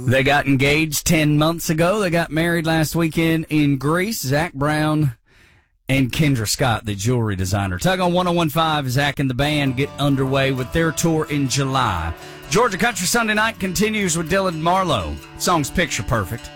They got engaged 10 months ago. They got married last weekend in Greece. Zach Brown and Kendra Scott, the jewelry designer. Tug on 101.5, Zach and the band get underway with their tour in July. Georgia Country Sunday Night continues with Dylan Marlowe. Song's Picture Perfect.